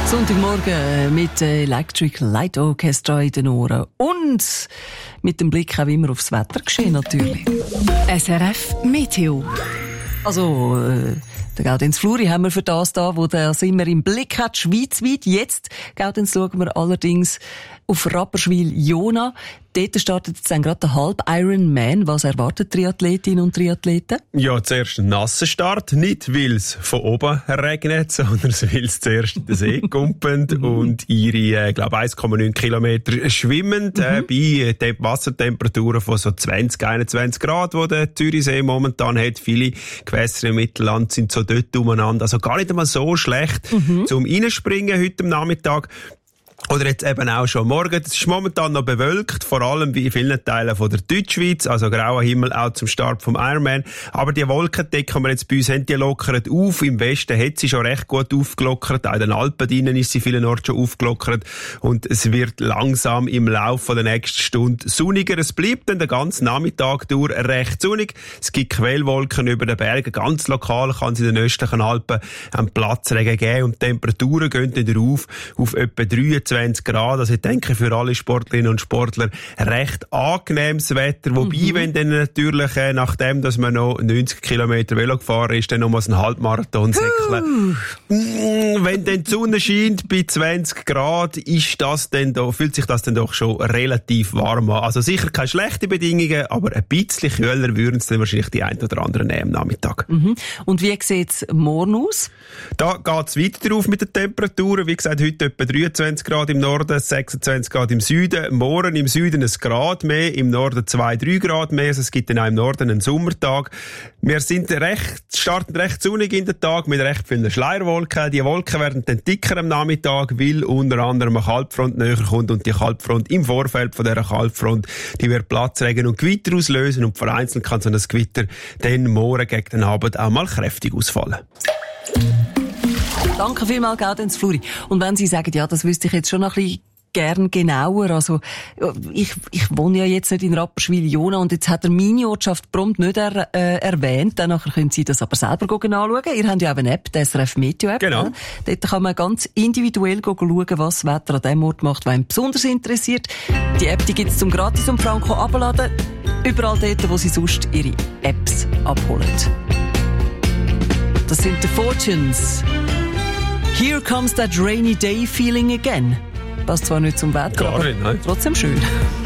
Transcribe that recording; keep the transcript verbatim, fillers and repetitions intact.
Sonntagmorgen mit Electric Light Orchestra in den Ohren und mit dem Blick auch immer aufs Wettergeschehen natürlich. S R F Meteo. Also, äh, der Gaudenz Fluri haben wir für das da, wo das immer im Blick hat, schweizweit. Jetzt, Gaudenz, schauen wir allerdings auf Rapperswil-Jona. Dort startet jetzt dann gerade der Halb-Ironman. Was erwartet Triathletinnen und Triathleten? Ja, zuerst einen nassen Start. Nicht, weil es von oben regnet, sondern weil es zuerst den See kumpelt und ihre, äh, glaube eins Komma neun Kilometer schwimmend, äh, bei den Wassertemperaturen von so zwanzig, einundzwanzig Grad, wo der Zürichsee momentan hat. Viele Gewässer im Mittelland sind so dort umeinander. Also gar nicht einmal so schlecht mhm. zum Reinspringen heute am Nachmittag. Oder jetzt eben auch schon morgen. Es ist momentan noch bewölkt, vor allem wie in vielen Teilen von der Deutschschweiz, also grauer Himmel auch zum Start vom Ironman. Aber die Wolkendecke, die wir jetzt bei uns haben, die lockert auf. Im Westen hat sie schon recht gut aufgelockert. Auch in den Alpen drinnen ist sie vielen Orten schon aufgelockert. Und es wird langsam im Laufe der nächsten Stunde sonniger. Es bleibt dann den ganzen Nachmittag durch recht sonnig. Es gibt Quellwolken über den Bergen. Ganz lokal kann es in den östlichen Alpen einen Platzregen geben. Und die Temperaturen gehen wieder auf, auf etwa dreiundzwanzig Grad. Also ich denke, für alle Sportlerinnen und Sportler recht angenehmes Wetter. Wobei, mhm. wenn dann natürlich, äh, nachdem, dass man noch neunzig Kilometer Velo gefahren ist, dann noch mal einen Halbmarathon säckeln. Uh. Wenn dann die Sonne scheint bei zwanzig Grad, ist das dann doch, fühlt sich das dann doch schon relativ warm an. Also sicher keine schlechten Bedingungen, aber ein bisschen kühler würden es dann wahrscheinlich die ein oder anderen nehmen am Nachmittag. Mhm. Und wie sieht es morgen aus? Da geht es weiter drauf mit den Temperaturen. Wie gesagt, heute etwa dreiundzwanzig Grad im Norden, sechsundzwanzig Grad im Süden. Morgen im Süden ein Grad mehr, im Norden zwei, drei Grad mehr. Also es gibt dann auch im Norden einen Sommertag. Wir sind recht, starten recht sonnig in den Tag mit recht vielen Schleierwolken. Die Wolken werden dann dicker am Nachmittag, weil unter anderem eine Kaltfront näher kommt und die Kaltfront im Vorfeld von dieser Kaltfront, die wird Platzregen und Gewitter auslösen und vereinzelt kann so ein Gewitter dann morgen gegen den Abend auch mal kräftig ausfallen. Danke vielmals, Gaudenz Fluri. Und wenn Sie sagen, ja, das wüsste ich jetzt schon noch ein bisschen gern genauer, also ich, ich wohne ja jetzt nicht in Rapperswil-Jona und jetzt hat er meine Ortschaft prompt nicht er, äh, erwähnt, dann nachher können Sie das aber selber anschauen. Ihr habt ja auch eine App, die S R F Meteo App. Genau. Ne? Dort kann man ganz individuell schauen, was das Wetter an dem Ort macht, was einen besonders interessiert. Die App, die gibt es zum gratis um Franco abladen, überall dort, wo Sie sonst Ihre Apps abholen. Das sind die Fortunes. Here comes that rainy day feeling again. Passt zwar nicht zum Wetter, Gar nicht, aber nein. trotzdem schön.